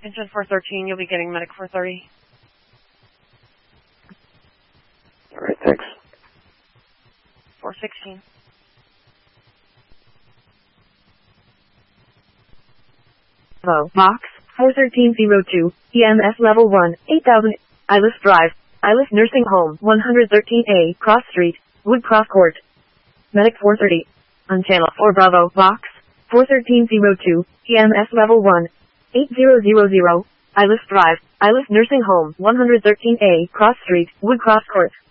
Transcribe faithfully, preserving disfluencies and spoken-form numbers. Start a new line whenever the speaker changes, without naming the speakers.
Engine four thirteen, you'll be getting medic four thirty.
All right, thanks.
four sixteen.
Bravo, box, four thirteen zero two, E M S level one, eight thousand, Ilis Drive, Ilis Nursing Home, one thirteen A, Cross Street, Woodcroft Court. Medic four thirty. On channel four Bravo, box, four thirteen zero two, E M S level one, eight thousand, Ilis Drive, Ilis Nursing Home, one thirteen A, Cross Street, Woodcroft Court.